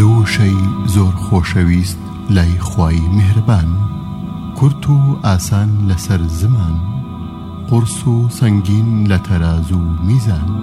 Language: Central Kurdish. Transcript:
دووشەی زۆر خۆشەویست لای خوای میهرەبان، کورت و ئاسان لەسەر زمان، قورس و سەنگین لە تەراز و میزان.